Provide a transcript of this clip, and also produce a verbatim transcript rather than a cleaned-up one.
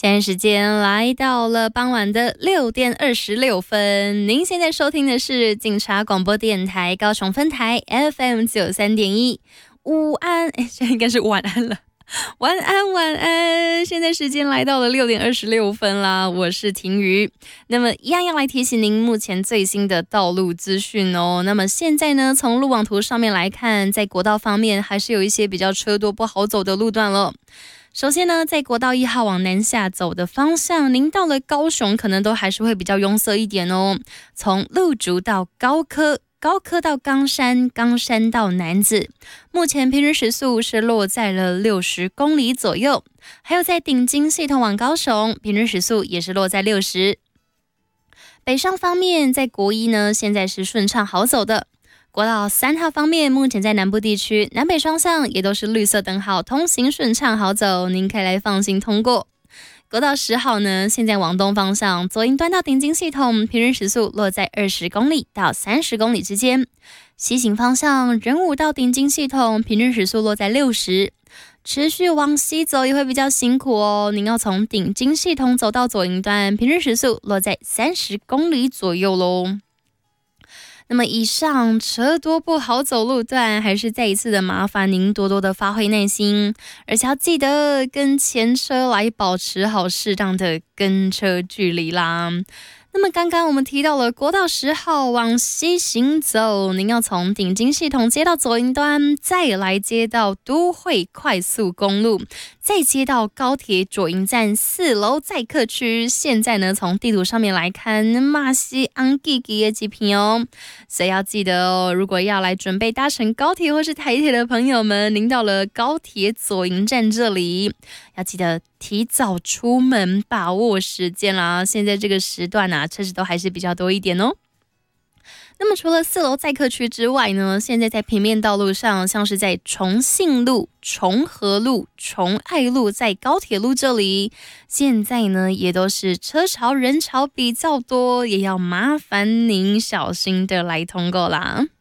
现在时间来到了傍晚的六点二十六分，您现在收听的是警察广播电台高雄分台 F M 九三点一，午安，哎，现在应该是晚安了。晚安晚安，现在时间来到了六点二十六分啦，我是婷瑜。那么一样要来提醒您目前最新的道路资讯哦。那么现在呢，从路网图上面来看，在国道方面还是有一些比较车多不好走的路段了。首先呢，在国道一号往南下走的方向，您到了高雄可能都还是会比较拥塞一点哦。从鹿竹到高科，高科到冈山，冈山到楠梓，目前平均时速是落在了六十公里左右。还有在顶金系统往高雄，平均时速也是落在六十。北上方面，在国一呢，现在是顺畅好走的。国道三号方面，目前在南部地区南北双向也都是绿色灯号，通行顺畅好走，您可以来放心通过。国道十号呢，现在往东方向左营端到顶金系统，平均时速落在二十公里到三十公里之间。西行方向仁武到顶金系统，平均时速落在六十。持续往西走也会比较辛苦哦，您要从顶金系统走到左营端，平均时速落在三十公里左右咯。那么以上车多不好走路段，还是再一次的麻烦您多多的发挥耐心，而且要记得跟前车来保持好适当的跟车距离啦。那么刚刚我们提到了国道十号往西行走，您要从顶金系统接到左营端，再来接到都会快速公路，再接到高铁左营站四楼载客区。现在呢，从地图上面来看，马西昂吉吉的几片哦，所以要记得哦，如果要来准备搭乘高铁或是台铁的朋友们，您到了高铁左营站这里，要记得提早出门，把握时间啦。现在这个时段啊，车子都还是比较多一点哦。那么除了四楼载客区之外呢，现在在平面道路上，像是在重信路、重和路、重爱路，在高铁路这里，现在呢也都是车潮人潮比较多，也要麻烦您小心的来通过啦。